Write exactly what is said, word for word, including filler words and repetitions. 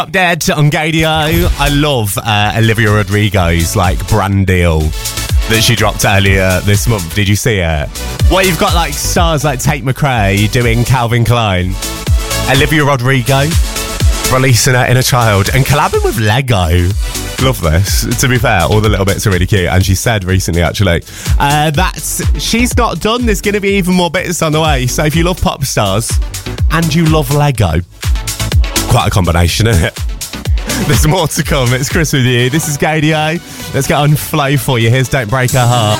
Update on Gadio. I love uh, Olivia Rodrigo's like brand deal that she dropped earlier this month. Did you see it? Well, you've got like stars like Tate McRae doing Calvin Klein, Olivia Rodrigo releasing her Inner Child and collabing with Lego. Love this. To be fair, all the little bits are really cute. And she said recently, actually, uh, that she's not done. There's going to be even more bits on the way. So if you love pop stars and you love Lego, quite a combination, isn't it? There's more to come. It's Chris with you. This is Gadio. Let's get on flow for you. Here's Don't Break Her Heart.